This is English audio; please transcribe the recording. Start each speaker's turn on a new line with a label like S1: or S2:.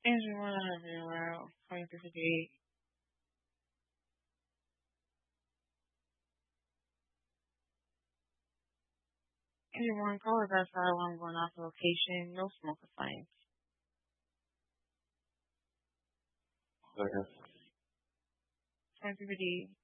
S1: Andrew, one everywhere. 2358. Andrew, one call is outside while I'm going off location. No smoke assigned.
S2: Second.
S1: 2358.